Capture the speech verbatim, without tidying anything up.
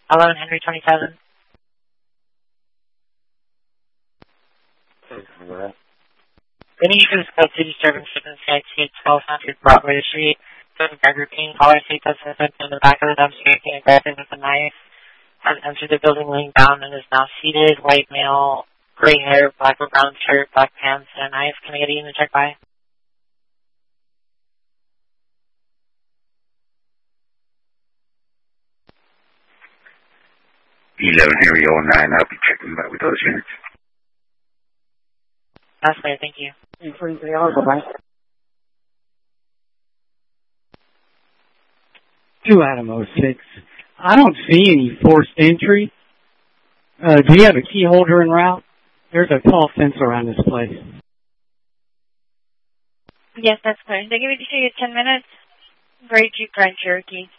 eleven Henry twenty-seven. Then you can go to disturbance within C I T twelve hundred Broadway Street. Doing drug routine, caller seat suspect in the back of the dumpster, getting aggressive with a knife. Has entered the building laying down and is now seated. White male, gray hair, black or brown shirt, black pants, and a knife. Can I get a unit check by? eleven Henry oh nine, I'll be checking back with those units. That's fair, thank you. Two Adam oh six. I don't see any forced entry. Uh, do you have a key holder en route? There's a tall fence around this place. Yes, that's clear. They give you ten minutes. Great Jeep Grand Cherokee.